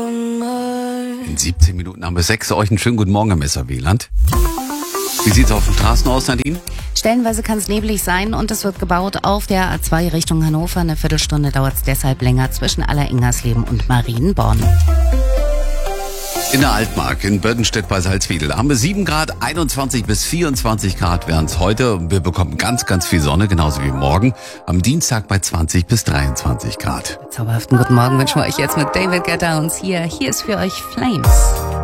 In 17 Minuten haben wir 6. Euch einen schönen guten Morgen, Herr Messer-Wieland. Wie sieht's auf den Straßen aus, Nadine? Stellenweise kann es neblig sein und es wird gebaut auf der A2 Richtung Hannover. Eine Viertelstunde dauert es deshalb länger zwischen Alleringersleben und Marienborn. In der Altmark, in Bödenstedt bei Salzwedel, haben wir 7 Grad, 21 bis 24 Grad wären es heute. Wir bekommen ganz, ganz viel Sonne, genauso wie morgen. Am Dienstag bei 20 bis 23 Grad. Zauberhaften guten Morgen wünschen wir euch jetzt mit David Guetta und hier ist für euch Flames.